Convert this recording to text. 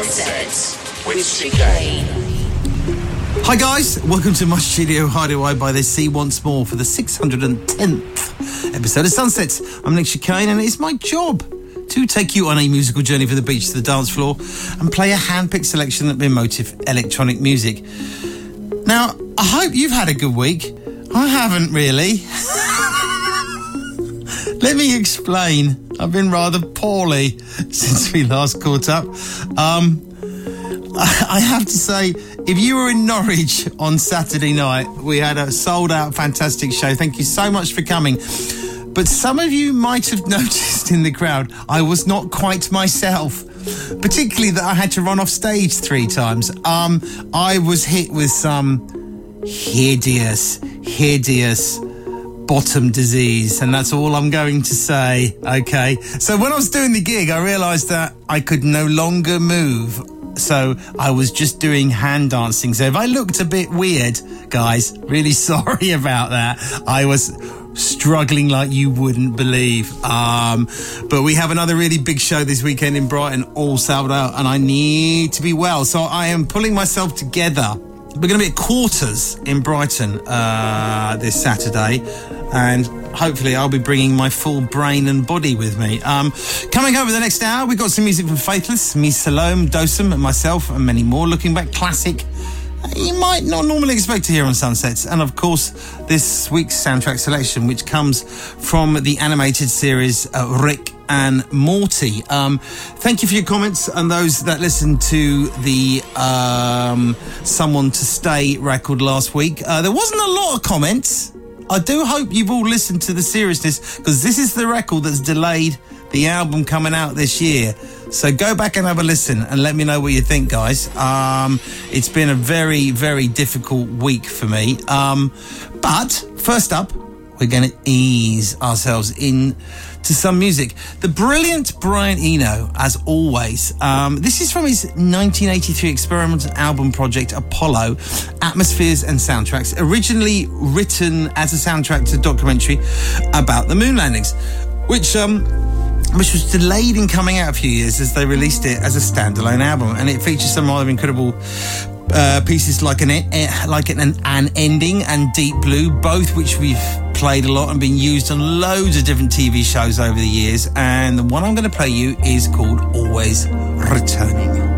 Sunsets with Chicane. Hi guys, welcome to my studio hideaway by the sea once more for the 610th episode of Sunsets. I'm Nick Chicane and it's my job to take you on a musical journey from the beach to the dance floor and play a hand-picked selection of emotive electronic music. Now, I hope you've had a good week. I haven't really. Let me explain. I've been rather poorly since we last caught up. I have to say, if you were in Norwich on Saturday night, we had a sold-out fantastic show. Thank you so much for coming. But some of you might have noticed in the crowd, I was not quite myself. Particularly that I had to run off stage 3 times. I was hit with some hideous bottom disease, and that's all I'm going to say, okay? So when I was doing the gig, I realised that I could no longer move, so I was just doing hand dancing. So if I looked a bit weird, guys, really sorry about that. I was struggling like you wouldn't believe. But we have another really big show this weekend in Brighton, all sold out, and I need to be well. So I am pulling myself together. We're going to be at Quarters in Brighton this Saturday, and hopefully I'll be bringing my full brain and body with me. Coming over the next hour, we've got some music from Faithless, me, Salome, Dosum, and myself, and many more. Looking back, classic you might not normally expect to hear on Sunsets. And of course, this week's soundtrack selection, which comes from the animated series Rick and Morty. Thank you for your comments and those that listened to the Someone to Stay record last week. There wasn't a lot of comments. I do hope you've all listened to the seriousness, because this is the record that's delayed the album coming out this year. So go back and have a listen and let me know what you think, guys. It's been a very, very difficult week for me. But first up, we're going to ease ourselves in to some music. The brilliant Brian Eno, as always. This is from his 1983 experimental album project Apollo, Atmospheres and Soundtracks, originally written as a soundtrack to a documentary about the moon landings, which was delayed in coming out a few years as they released it as a standalone album. And it features some rather incredible pieces like an Ending and Deep Blue, both which we've played a lot and been used on loads of different TV shows over the years. And the one I'm going to play you is called Always Returning.